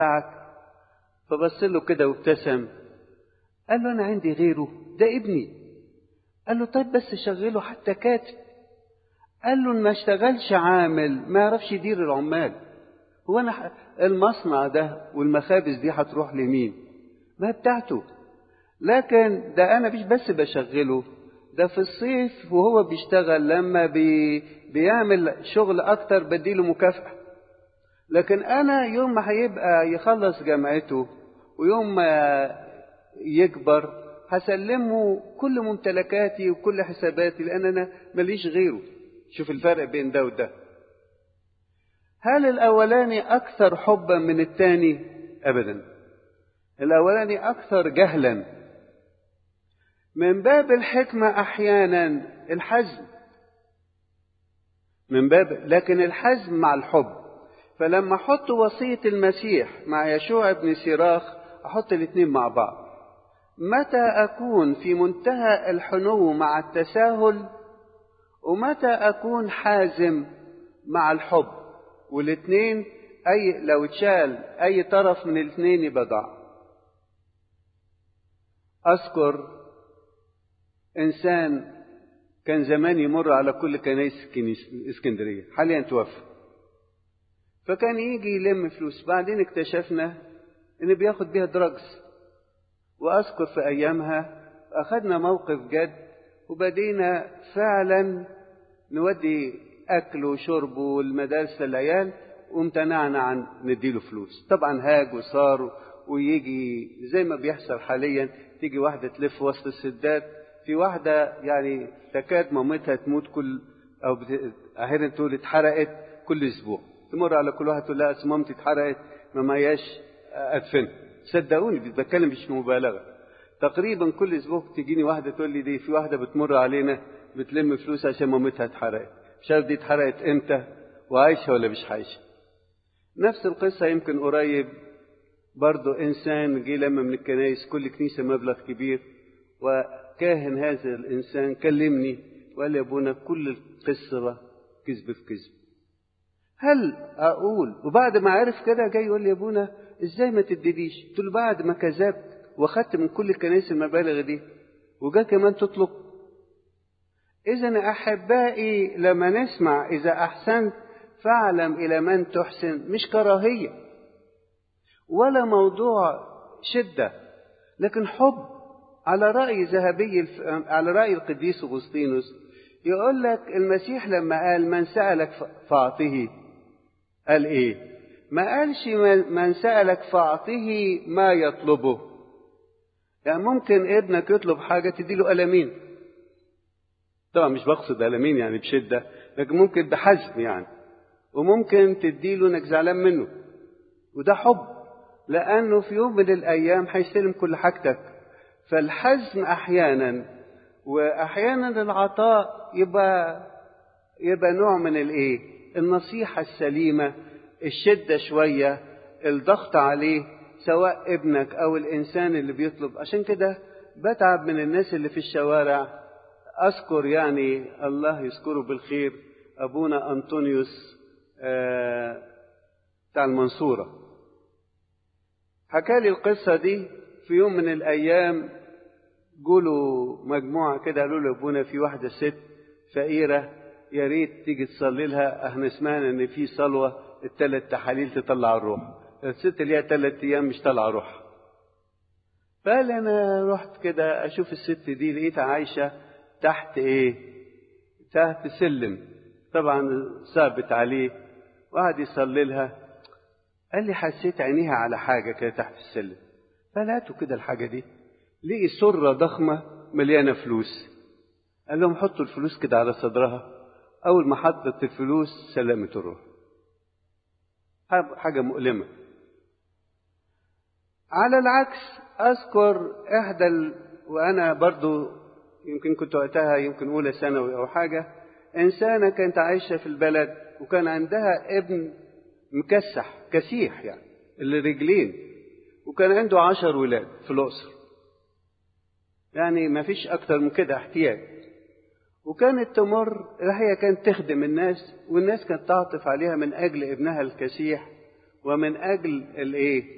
بتاعك. فبص له كده وابتسم، قال له أنا عندي غيره، ده ابني. قال له طيب بس شغله حتى كاتب. قال له ما اشتغلش عامل ما يعرفش يدير العمال. هو أنا المصنع ده والمخابز دي هتروح لمين؟ ما بتاعته. لكن ده أنا مش بس بشغله، ده في الصيف وهو بيشتغل لما بيعمل شغل أكتر بديله مكافأة. لكن أنا يوم ما هيبقى يخلص جامعته ويوم ما يكبر هسلمه كل ممتلكاتي وكل حساباتي، لأن أنا ماليش غيره. شوف الفرق بين ده وده. هل الأولاني أكثر حبا من الثاني؟ أبدا. الأولاني أكثر جهلا. من باب الحكمة أحيانا الحزم، من باب، لكن الحزم مع الحب. فلما أحط وصية المسيح مع يشوع بن سراخ أحط الاثنين مع بعض. متى أكون في منتهى الحنو مع التساهل، ومتى أكون حازم مع الحب. والاثنين لو اتشال أي طرف من الاثنين يبقى ضاع. أذكر إنسان كان زمان يمر على كل كنائس اسكندرية، حاليا توفى. فكان يجي يلم فلوس، بعدين اكتشفنا إنه بياخد بيها دراجز. وأذكر في أيامها أخذنا موقف جد، وبدينا فعلا نودي أكل وشرب والمدارس للعيال، وامتنعنا عن نديله فلوس. طبعا هاج وصار، ويجي زي ما بيحصل حاليا، تيجي واحدة تلف وسط السدات. في واحدة يعني تكاد مامتها تموت أو أحيانا تقول اتحرقت كل أسبوع. تمر على كل واحد تقول لها أصل مامتي اتحرقت ما معياش أدفنها. صدقوني بتكلم مش مبالغة. تقريبا كل أسبوع تجيني واحدة تقول لي دي في واحدة بتمر علينا بتلم فلوس عشان مامتها اتحرقت. مش عارف دي اتحرقت امتى وعايشة ولا مش عايشة. نفس القصة يمكن قريب برضو إنسان جه لما من الكنائس، كل كنيسة مبلغ كبير، وكاهن هذا الإنسان كلمني وقال لي يا ابونا كل القصة كذب في كذب. هل أقول وبعد ما عرف كده جاي يقول لي يا ابونا إزاي ما تديليش؟ قلت له بعد ما كذبت واخدت من كل الكنائس المبالغ دي وجا كمان تطلب؟ إذن أحبائي لما نسمع إذا أحسنت فاعلم إلى من تحسن، مش كراهية ولا موضوع شدة، لكن حب. على رأي القديس أغسطينوس يقول لك المسيح لما قال من سألك فأعطه، قال إيه؟ ما قالش من سألك فأعطه ما يطلبه. يعني ممكن ابنك يطلب حاجة تديله قلمين، طبعا مش بقصد قلمين يعني بشدة، لكن ممكن بحزم يعني، وممكن تديله انك زعلان منه، وده حب، لأنه في يوم من الأيام هيستلم كل حاجتك. فالحزم أحيانا، وأحيانا العطاء يبقى نوع من النصيحة السليمة، الشدة شوية، الضغط عليه، سواء ابنك أو الإنسان اللي بيطلب. عشان كده بتعب من الناس اللي في الشوارع. أذكر يعني الله يذكره بالخير أبونا أنطونيوس بتاع المنصورة، حكى لي القصة دي. في يوم من الأيام قولوا مجموعة كده قالوا له أبونا في واحدة ست فقيرة يا ريت تيجي تصلي لها، احنا سمعنا ان في صلوة ال3 تحاليل تطلع الروح. الست اللي هي 3 أيام مش طالعة روح. فقال أنا رحت كده أشوف الست دي، لقيتها عايشة تحت تحت سلم، طبعا ثابت عليه، وقعد يصلي لها. قال لي حسيت عينيها على حاجة كده تحت السلم. فلقيته كده الحاجة دي، لقي سرة ضخمة مليانة فلوس. قال لهم حطوا الفلوس كده على صدرها. أول ما حطت الفلوس سلمت الروح. حاجة مؤلمة. على العكس أذكر وأنا برضو يمكن كنت وقتها يمكن أولى ثانوي أو حاجة، إنسانة كانت عايشة في البلد وكان عندها ابن مكسح كسيح يعني اللي رجلين، وكان عنده 10 ولاد في الأقصر، يعني ما فيش أكتر من كده احتياج. وكانت تمر، هي كانت تخدم الناس، والناس كانت تعطف عليها من أجل ابنها الكسيح ومن أجل